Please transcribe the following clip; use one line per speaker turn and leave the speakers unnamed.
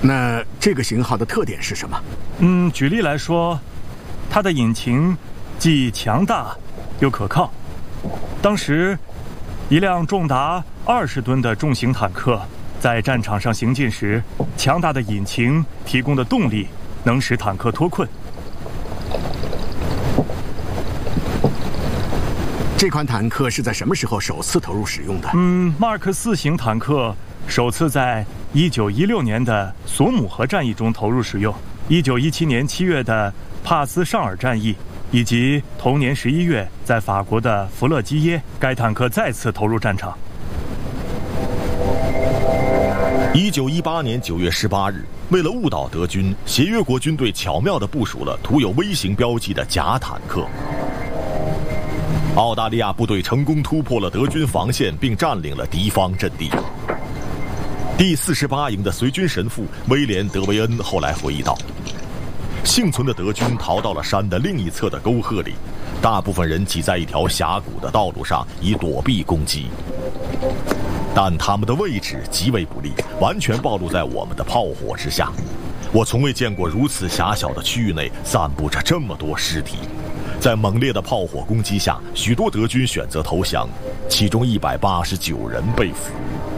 那这个型号的特点是什么？
举例来说，它的引擎既强大又可靠。当时，一辆重达20吨的重型坦克在战场上行进时，强大的引擎提供的动力能使坦克脱困。
这款坦克是在什么时候首次投入使用的？
马克4型坦克首次在1916年的索姆河战役中投入使用，1917年7月的帕斯尚尔战役，以及同年11月在法国的弗勒基耶，该坦克再次投入战场。
1918年9月18日，为了误导德军，协约国军队巧妙地部署了涂有微型标记的假坦克。澳大利亚部队成功突破了德军防线，并占领了敌方阵地。第48营的随军神父威廉·德维恩后来回忆道，幸存的德军逃到了山的另一侧的沟壑里，大部分人挤在一条峡谷的道路上以躲避攻击，但他们的位置极为不利，完全暴露在我们的炮火之下。我从未见过如此狭小的区域内散布着这么多尸体。在猛烈的炮火攻击下，许多德军选择投降，其中189人被俘。